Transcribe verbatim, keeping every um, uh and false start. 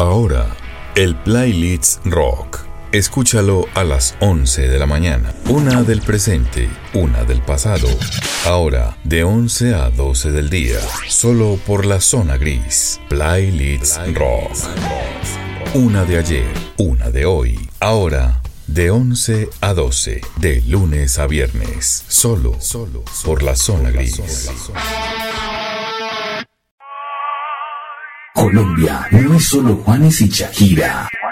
Ahora, el Playlist Rock. Escúchalo a las once de la mañana. Una del presente, una del pasado. Ahora, de once a doce del día. Solo por la zona gris. Playlist Rock. Una de ayer, una de hoy. Ahora, de once a doce. De lunes a viernes. Solo, solo por la zona gris. Colombia no es solo Juanes y Shakira.